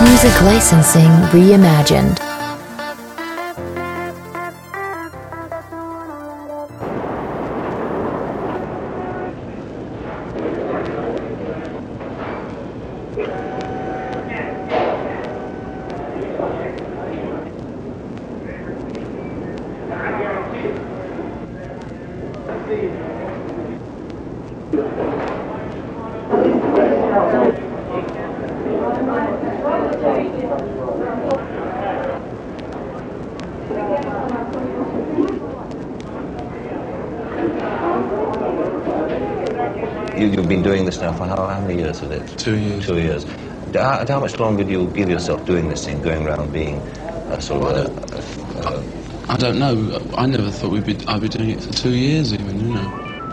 Music licensing reimagined. You've been doing this now for how many years is it? 2 years. 2 years. How much longer do you give yourself doing this thing, going around being a sort of I don't know. I never thought I'd be doing it for 2 years even.